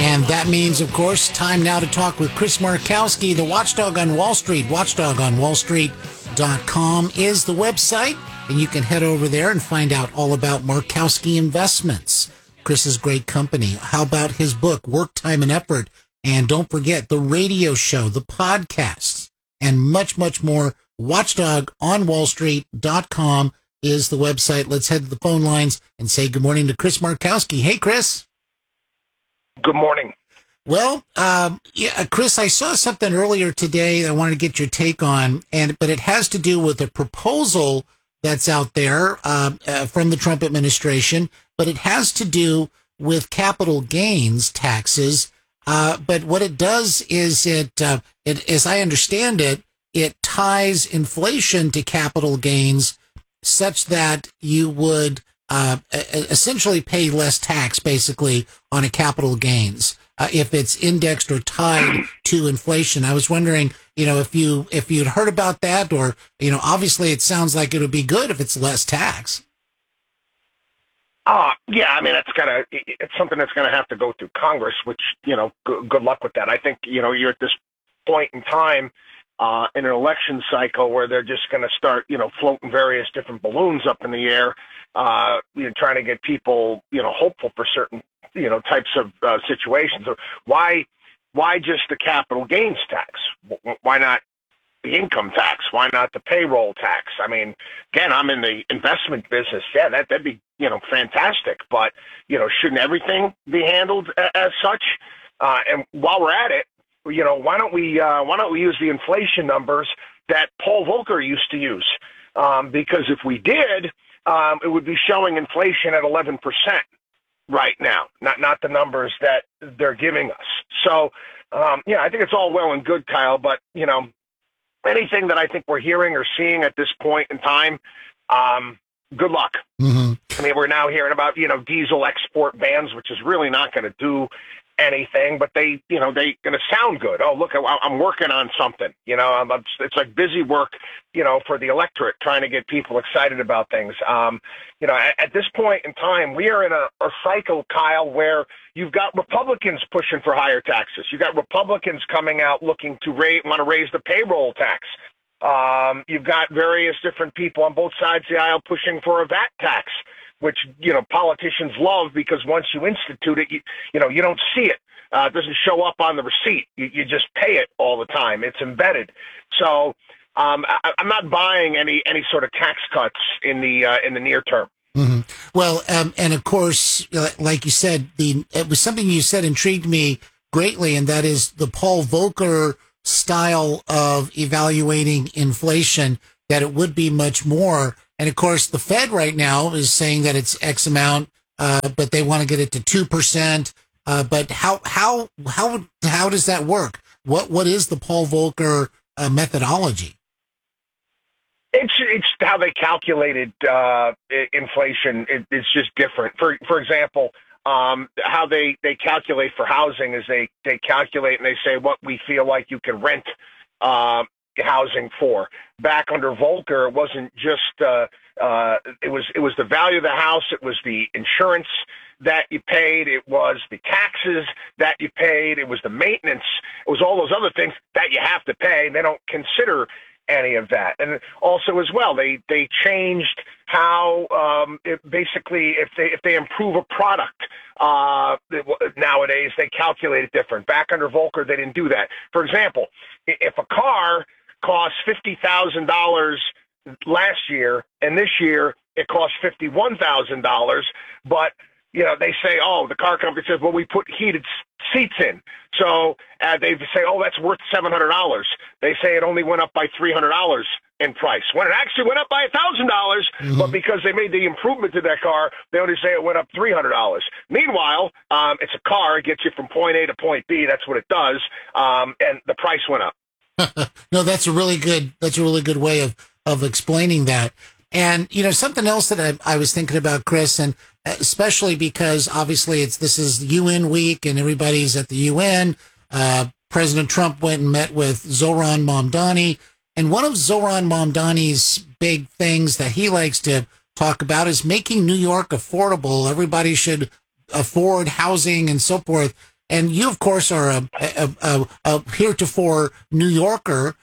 And that means, of course, time now to talk with Chris Markowski, the watchdog on Wall Street. Watchdogonwallstreet.com is the website, and you can head over there and find out all about Markowski Investments, Chris's great company. How about his book, Work, Time, and Effort? And don't forget the radio show, the podcasts, and much, much more. Watchdogonwallstreet.com is the website. Let's head to the phone lines and say good morning to Chris Markowski. Hey, Chris. Good morning. Well, Chris, I saw something earlier today that I wanted to get your take on, but it has to do with a proposal that's out there from the Trump administration, but it has to do with capital gains taxes. But what it does is it, as I understand it, it ties inflation to capital gains such that you would essentially pay less tax, basically, on a capital gains if it's indexed or tied to inflation. I was wondering, if you'd heard about that, or obviously it sounds like it would be good if it's less tax. Yeah, I mean, it's something that's going to have to go through Congress, which, good luck with that. I think, you're at this point in time in an election cycle where they're just going to start, floating various different balloons up in the air, trying to get people, hopeful for certain, types of situations. Why just the capital gains tax? Why not the income tax? Why not the payroll tax? I mean, again, I'm in the investment business. Yeah, that'd be, fantastic. But, shouldn't everything be handled as such? And while we're at it, why don't we use the inflation numbers that Paul Volcker used to use? Because if we did, it would be showing inflation at 11% right now, not the numbers that they're giving us. So, I think it's all well and good, Kyle, but, anything that I think we're hearing or seeing at this point in time, good luck. Mm-hmm. I mean, we're now hearing about, diesel export bans, which is really not going to do anything, but they're going to sound good. Oh, look, I'm working on something. It's like busy work, for the electorate, trying to get people excited about things. At this point in time, we are in a cycle, Kyle, where you've got Republicans pushing for higher taxes. You've got Republicans coming out looking to want to raise the payroll tax. You've got various different people on both sides of the aisle pushing for a VAT tax, which, politicians love because once you institute it, you don't see it. It doesn't show up on the receipt. You just pay it all the time. It's embedded. So I'm not buying any sort of tax cuts in the near term. Mm-hmm. Well, and of course, like you said, it was something you said intrigued me greatly, and that is the Paul Volcker style of evaluating inflation, that it would be much more. And of course, the Fed right now is saying that it's X amount, but they want to get it to 2%. But how does that work? What is the Paul Volcker methodology? It's how they calculated inflation. It's just different. For example, how they calculate for housing is they calculate and they say what we feel like you can rent housing for. Back under Volcker, it wasn't just it was the value of the house, it was the insurance that you paid, it was the taxes that you paid, it was the maintenance, it was all those other things that you have to pay. They don't consider any of that. And also as well, they changed how basically if they improve a product nowadays, they calculate it different. Back under Volcker, they didn't do that. For example, if a car cost $50,000 last year and this year it costs $51,000, but they say, the car company says, well, we put heated seats in. So they say, that's worth $700. They say it only went up by $300 in price, when it actually went up by $1,000. Mm-hmm. But because they made the improvement to that car, they only say it went up $300. Meanwhile, it's a car. It gets you from point A to point B. That's what it does. And the price went up. No, that's a really good way of explaining that. And, something else that I was thinking about, Chris, and especially because obviously this is UN week and everybody's at the UN. President Trump went and met with Zoran Mamdani. And one of Zoran Mamdani's big things that he likes to talk about is making New York affordable. Everybody should afford housing and so forth. and you, of course, are a heretofore New Yorker.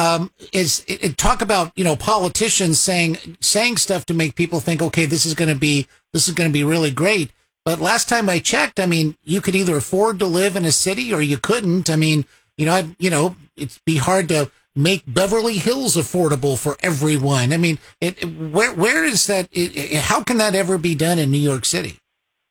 Talk about, politicians saying stuff to make people think, okay, this is going to be really great. But last time I checked, I mean, you could either afford to live in a city or you couldn't. I mean, it'd be hard to make Beverly Hills affordable for everyone. I mean, where is that? How can that ever be done in New York City?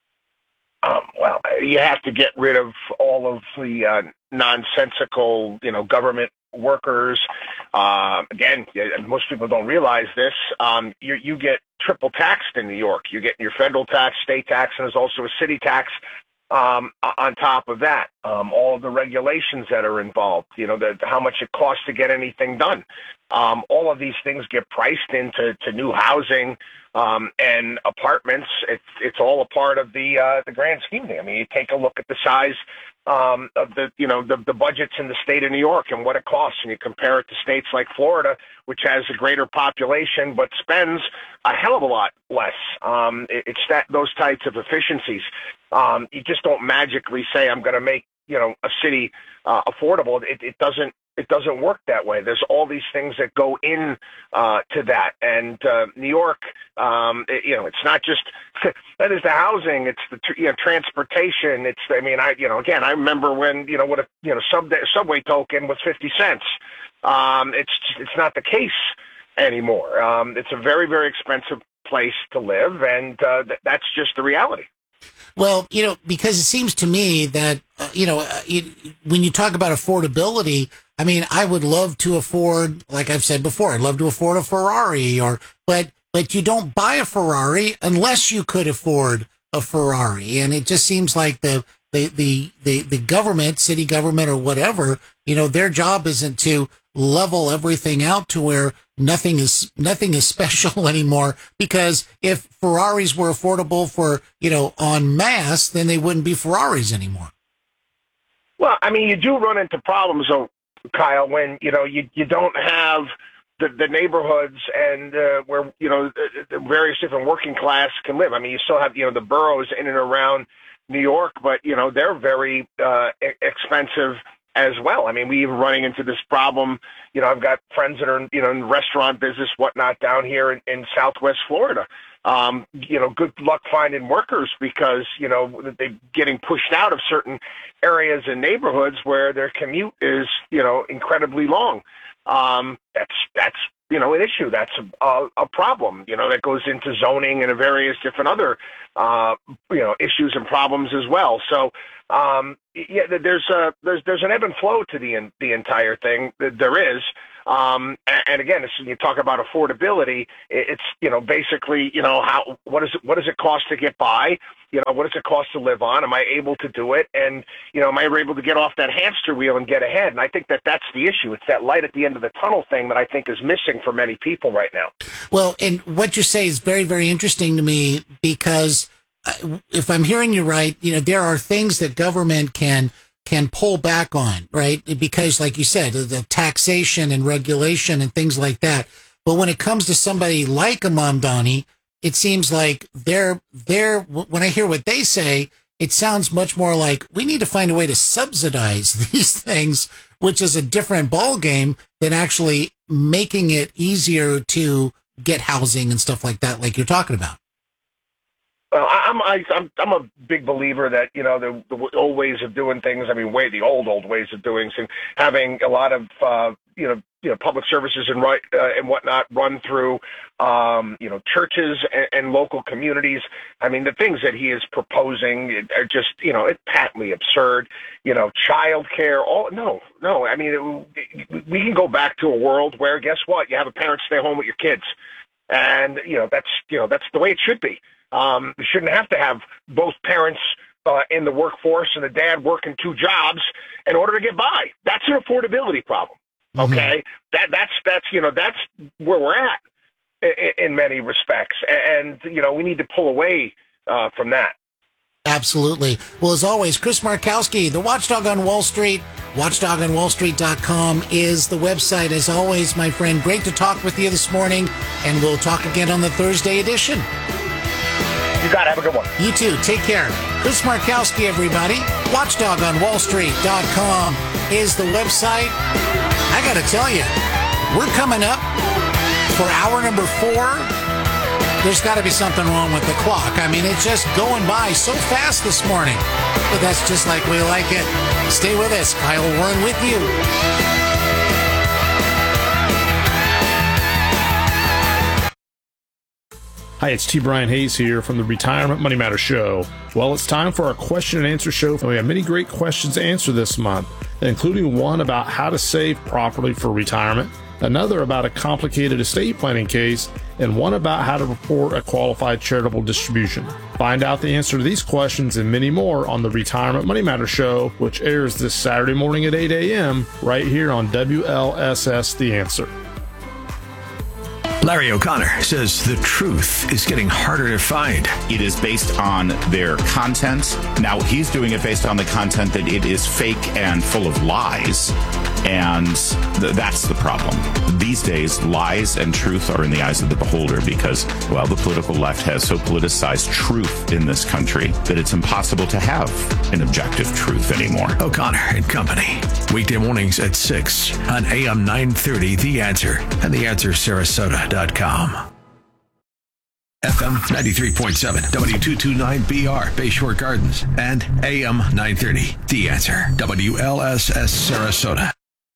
Well, you have to get rid of all of the nonsensical, government workers. Again, most people don't realize this. You get triple taxed in New York. You get your federal tax, state tax, and there's also a city tax on top of that. All of the regulations that are involved, how much it costs to get anything done. All of these things get priced into new housing and apartments. It's all a part of the grand scheme thing. I mean, you take a look at the size of the budgets in the state of New York and what it costs, and you compare it to states like Florida, which has a greater population but spends a hell of a lot less. It's those types of efficiencies. You just don't magically say, I'm going to make a city affordable. It doesn't work that way. There's all these things that go in to that. And New York, it's not just that is the housing. It's the transportation. I remember when what a subway token was 50 cents. It's not the case anymore. It's a very, very expensive place to live, and that's just the reality. Well, because it seems to me that, when you talk about affordability, I mean, I would love to afford, like I've said before, I'd love to afford a Ferrari, but you don't buy a Ferrari unless you could afford a Ferrari. And it just seems like the government, city government or whatever, their job isn't to level everything out to where nothing is special anymore, because if Ferraris were affordable for, en masse, then they wouldn't be Ferraris anymore. Well, I mean, you do run into problems, though, Kyle, when, you don't have the neighborhoods and where, the various different working class can live. I mean, you still have, the boroughs in and around New York, but, they're very expensive as well. I mean, we even running into this problem. I've got friends that are, in the restaurant business, whatnot, down here in Southwest Florida. Good luck finding workers because, they're getting pushed out of certain areas and neighborhoods where their commute is, incredibly long. That's an issue. That's a problem, that goes into zoning and various different other, issues and problems as well. So, there's an ebb and flow to the entire thing. There is. And again, when you talk about affordability, it's, basically, what does it cost to get by? What does it cost to live on? Am I able to do it? And, am I able to get off that hamster wheel and get ahead? And I think that's the issue. It's that light at the end of the tunnel thing that I think is missing for many people right now. Well, and what you say is very, very interesting to me because if I'm hearing you right, there are things that government can pull back on, right? Because like you said, the taxation and regulation and things like that. But when it comes to somebody like a Mamdani, it seems like they're when I hear what they say, it sounds much more like we need to find a way to subsidize these things, which is a different ballgame than actually making it easier to get housing and stuff like that, like you're talking about. Well, I'm a big believer that the old ways of doing things. I mean, the old ways of doing things, having a lot of public services and whatnot run through churches and local communities. I mean, the things that he is proposing are just it's patently absurd. Child care. No. I mean, we can go back to a world where guess what? You have a parent stay home with your kids, and that's the way it should be. We shouldn't have to have both parents in the workforce and the dad working two jobs in order to get by. That's an affordability problem. Okay, that's where we're at in many respects, and we need to pull away from that. Absolutely. Well, as always, Chris Markowski, the Watchdog on Wall Street. WatchDogOnWallStreet.com is the website. As always, my friend, great to talk with you this morning, and we'll talk again on the Thursday edition. You got it. Have a good one. You too. Take care. Chris Markowski, everybody. WatchdogOnWallStreet.com is the website. I got to tell you, we're coming up for hour number 4. There's got to be something wrong with the clock. I mean, it's just going by so fast this morning. But that's just like we like it. Stay with us. Kyle Warren with you. Hi, it's T. Brian Hayes here from the Retirement Money Matter Show. Well, it's time for our question and answer show. We have many great questions to answer this month, including one about how to save properly for retirement, another about a complicated estate planning case, and one about how to report a qualified charitable distribution. Find out the answer to these questions and many more on the Retirement Money Matter Show, which airs this Saturday morning at 8 a.m. right here on WLSS The Answer. Larry O'Connor says the truth is getting harder to find. It is based on their content. Now, he's doing it based on the content that it is fake and full of lies. And that's the problem. These days, lies and truth are in the eyes of the beholder because, well, the political left has so politicized truth in this country that it's impossible to have an objective truth anymore. O'Connor and Company. Weekday mornings at 6 on AM 930 The Answer and TheAnswerSarasota.com. FM 93.7, W229BR, Bayshore Gardens, and AM 930 The Answer, WLSS Sarasota.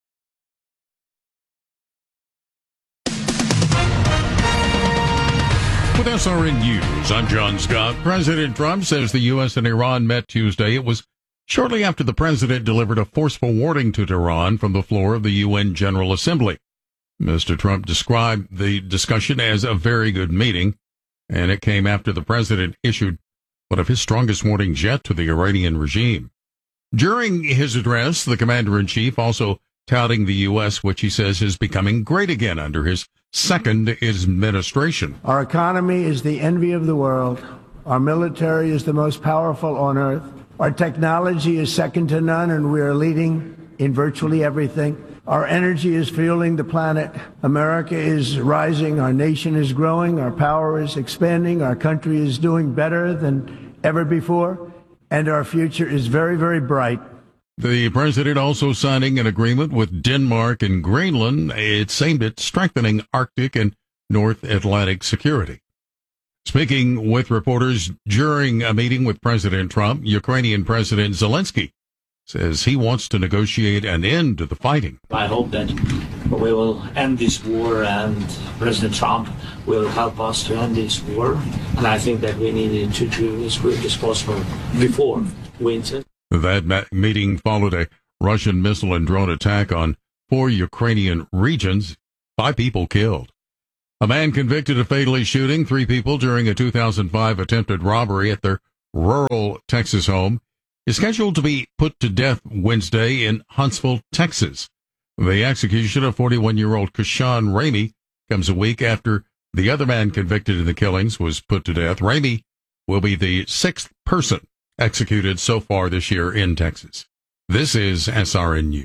With SRN News, I'm John Scott. President Trump says the U.S. and Iran met Tuesday. It was shortly after the president delivered a forceful warning to Tehran from the floor of the UN General Assembly. Mr. Trump described the discussion as a very good meeting, and it came after the president issued one of his strongest warnings yet to the Iranian regime. During his address, the commander-in-chief also touting the U.S., which he says is becoming great again under his second administration. Our economy is the envy of the world. Our military is the most powerful on earth. Our technology is second to none, and we are leading in virtually everything. Our energy is fueling the planet. America is rising. Our nation is growing. Our power is expanding. Our country is doing better than ever before. And our future is very, very bright. The president also signing an agreement with Denmark and Greenland. It's aimed at strengthening Arctic and North Atlantic security. Speaking with reporters during a meeting with President Trump, Ukrainian President Zelensky says he wants to negotiate an end to the fighting. I hope that we will end this war and President Trump will help us to end this war. And I think that we needed to do as quick as possible before winter. That meeting followed a Russian missile and drone attack on 4 Ukrainian regions, 5 people killed. A man convicted of fatally shooting 3 people during a 2005 attempted robbery at their rural Texas home is scheduled to be put to death Wednesday in Huntsville, Texas. The execution of 41-year-old Kashawn Ramey comes a week after the other man convicted in the killings was put to death. Ramey will be the 6th person executed so far this year in Texas. This is SRN News.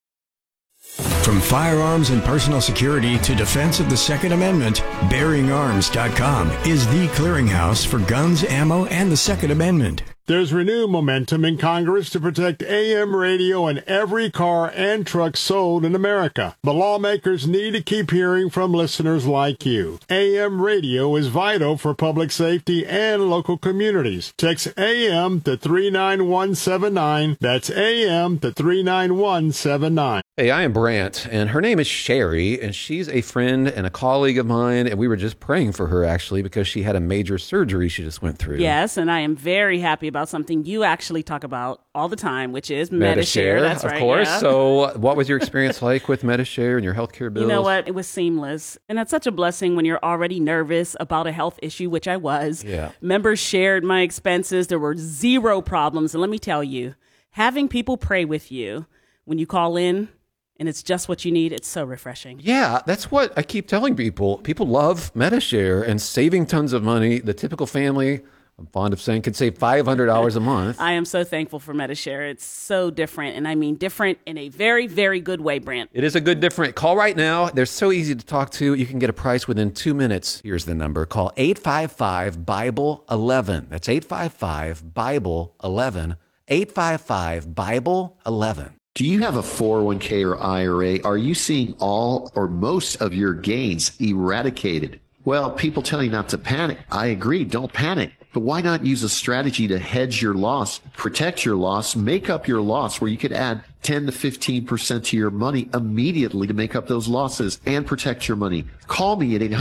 From firearms and personal security to defense of the Second Amendment, BearingArms.com is the clearinghouse for guns, ammo, and the Second Amendment. There's renewed momentum in Congress to protect AM radio in every car and truck sold in America. The lawmakers need to keep hearing from listeners like you. AM radio is vital for public safety and local communities. Text AM to 39179. That's AM to 39179. Hey, I am Brant, and her name is Sherry, and she's a friend and a colleague of mine, and we were just praying for her, actually, because she had a major surgery she just went through. Yes, and I am very happy about something you actually talk about all the time, which is Medi-Share. That's right, of course. Yeah. So what was your experience like with Medi-Share and your healthcare bills? You know what? It was seamless, and that's such a blessing when you're already nervous about a health issue, which I was. Yeah. Members shared my expenses. There were 0 problems, and let me tell you, having people pray with you when you call in, and it's just what you need. It's so refreshing. Yeah, that's what I keep telling people. People love Medi-Share and saving tons of money. The typical family, I'm fond of saying, could save $500 a month. I am so thankful for Medi-Share. It's so different, and I mean different in a very, very good way, Brant. It is a good different. Call right now. They're so easy to talk to. You can get a price within 2 minutes. Here's the number. Call 855-BIBLE-11. That's 855-BIBLE-11. 855-BIBLE-11. Do you have a 401k or IRA? Are you seeing all or most of your gains eradicated? Well, people tell you not to panic. I agree, don't panic. But why not use a strategy to hedge your loss, protect your loss, make up your loss, where you could add 10 to 15% to your money immediately to make up those losses and protect your money? Call me at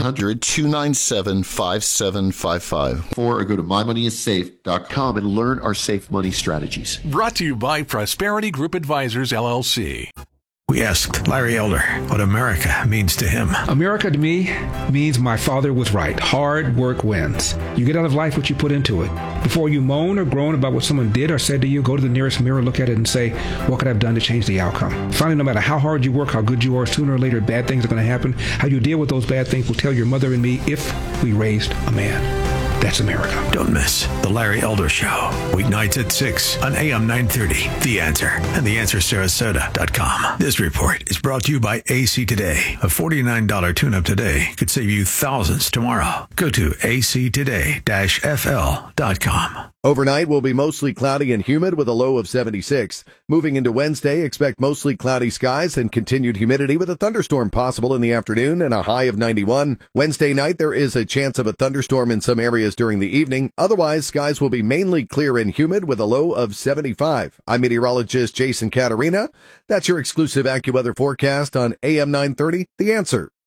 800-297-5755 or go to mymoneyissafe.com and learn our safe money strategies. Brought to you by Prosperity Group Advisors, LLC. We asked Larry Elder what America means to him. America to me means my father was right. Hard work wins. You get out of life what you put into it. Before you moan or groan about what someone did or said to you, go to the nearest mirror, look at it, and say, what could I have done to change the outcome? Finally, no matter how hard you work, how good you are, sooner or later, bad things are going to happen. How you deal with those bad things will tell your mother and me if we raised a man. That's America. Don't miss The Larry Elder Show, weeknights at 6 on AM 930. The Answer and TheAnswerSarasota.com. This report is brought to you by AC Today. A $49 tune-up today could save you thousands tomorrow. Go to actoday-fl.com. Overnight will be mostly cloudy and humid with a low of 76. Moving into Wednesday, expect mostly cloudy skies and continued humidity with a thunderstorm possible in the afternoon and a high of 91. Wednesday night, there is a chance of a thunderstorm in some areas during the evening. Otherwise, skies will be mainly clear and humid with a low of 75. I'm meteorologist Jason Caterina. That's your exclusive AccuWeather forecast on AM 930, The Answer.